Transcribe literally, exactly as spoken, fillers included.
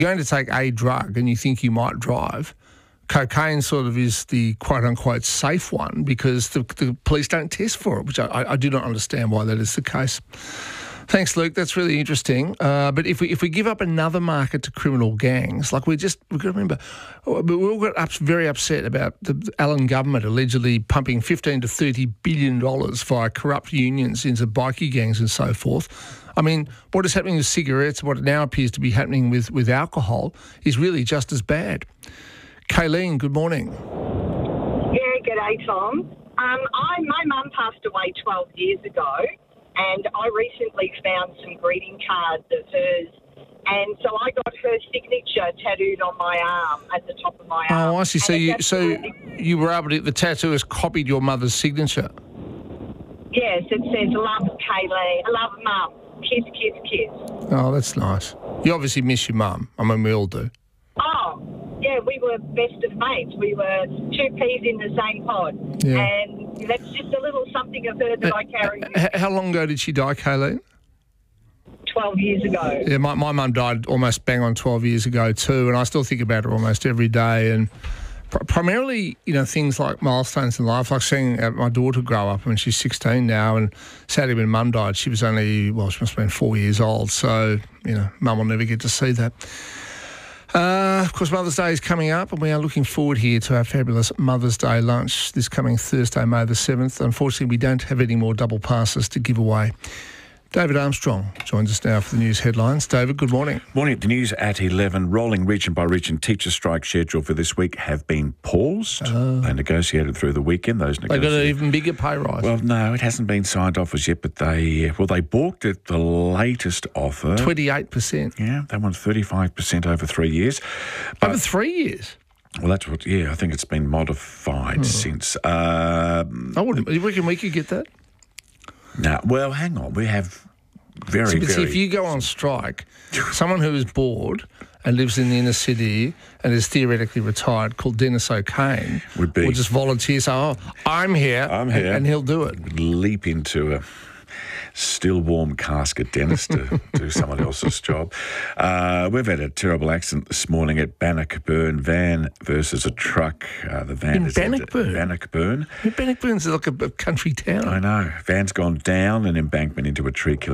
going to take a drug and you think you might drive, cocaine sort of is the quote-unquote safe one because the, the police don't test for it, which I, I do not understand why that is the case. Thanks, Luke. That's really interesting. Uh, but if we if we give up another market to criminal gangs, like we just we've got to remember, we all got up, very upset about the Allen government allegedly pumping fifteen to thirty billion dollars via corrupt unions into bikie gangs and so forth. I mean, what is happening with cigarettes, what now appears to be happening with, with alcohol, is really just as bad. Kayleen, good morning. Yeah, g'day, Tom. Um, I my mum passed away twelve years ago. And I recently found some greeting cards of hers. And so I got her signature tattooed on my arm, at the top of my arm. Oh, I see. So you, so you were able to, the tattoo has copied your mother's signature? Yes, it says, love Kayleen, love Mum, kiss, kiss, kiss. Oh, that's nice. You obviously miss your mum. I mean, we all do. Oh, yeah, we were best of mates. We were two peas in the same pod. Yeah. And that's just a little something of her that Uh, I carry with h- How long ago did she die, Kayleen? twelve years ago. Yeah, my, my mum died almost bang on twelve years ago too, and I still think about her almost every day. And pr- primarily, you know, things like milestones in life, like seeing uh, my daughter grow up. I mean, she's sixteen now, and sadly when mum died, she was only, well, she must have been four years old. So, you know, mum will never get to see that. Uh, of course, Mother's Day is coming up, and we are looking forward here to our fabulous Mother's Day lunch this coming Thursday, May the seventh. Unfortunately, we don't have any more double passes to give away. David Armstrong joins us now for the news headlines. David, good morning. Morning. The news at eleven. Rolling region by region teacher strike schedule for this week have been paused. Oh. They negotiated through the weekend. Those They got an negotiations. even bigger pay rise. Well, no, it hasn't been signed off as yet, but they well they balked at the latest offer. twenty-eight percent. Yeah, they want thirty-five percent over three years. But, Over three years? well, that's what. Yeah, I think it's been modified Hmm. since. Um, I wouldn't. You reckon we could get that? no, well, hang on. We have very, See, but see, very. if you go on strike, someone who is bored and lives in the inner city and is theoretically retired, called Dennis O'Kane, Would be. will just volunteer, say, oh, I'm here, I'm and- here. and he'll do it. leap into a still warm casket, Dennis, to do someone else's job. Uh, we've had a terrible accident this morning at Bannockburn, van versus a truck. Uh, the van In is at- Bannockburn? Bannockburn. Bannockburn's like a, a country town. I know. Van's gone down an embankment into a tree, killing